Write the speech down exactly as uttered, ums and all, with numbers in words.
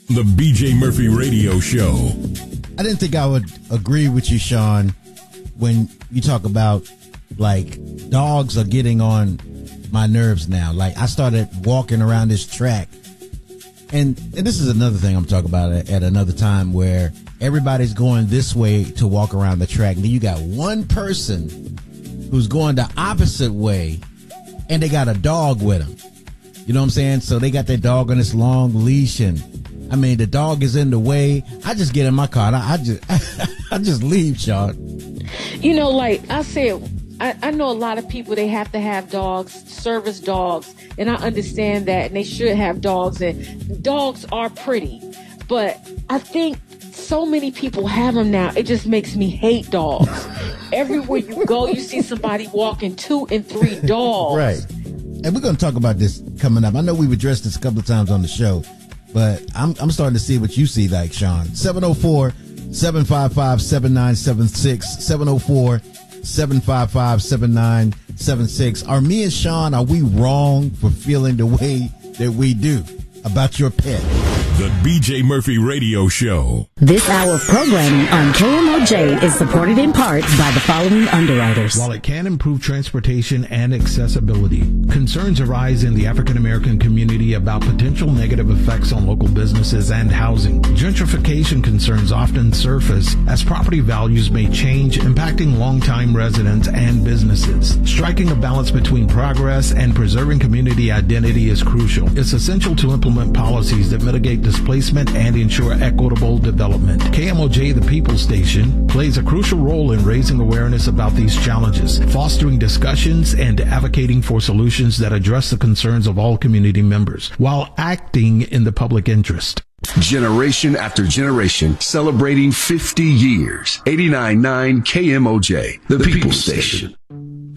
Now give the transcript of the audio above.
The B J Murphy Radio Show. I didn't think I would agree with you, Sean, when you talk about, like, dogs are getting on my nerves now. Like, I started walking around this track. And, and this is another thing I'm talking about at, at another time, where everybody's going this way to walk around the track. And then you got one person who's going the opposite way, and they got a dog with them. You know what I'm saying? So they got their dog on this long leash, and I mean, the dog is in the way. I just get in my car. I, I just, I just leave, Sean. You know, like I said, I, I know a lot of people, they have to have dogs, service dogs, and I understand that, and they should have dogs, and dogs are pretty. But I think so many people have them now. It just makes me hate dogs. Everywhere you go, you see somebody walking two and three dogs. Right. And we're going to talk about this coming up. I know we've addressed this a couple of times on the show, but I'm I'm starting to see what you see, like, Sean. seven oh four, seven five five, seven nine seven six, seven oh four, seven five five, seven nine seven six. Are me and Sean, are we wrong for feeling the way that we do about your pet? The B J Murphy Radio Show. This hour of programming on K M O J is supported in part by the following underwriters. While it can improve transportation and accessibility, concerns arise in the African American community about potential negative effects on local businesses and housing. Gentrification concerns often surface as property values may change, impacting longtime residents and businesses. Striking a balance between progress and preserving community identity is crucial. It's essential to implement policies that mitigate displacement and ensure equitable development. K M O J, the People Station, plays a crucial role in raising awareness about these challenges, fostering discussions, and advocating for solutions that address the concerns of all community members, while acting in the public interest. Generation after generation, celebrating fifty years. eighty-nine point nine K M O J, the, the People, People Station. Station.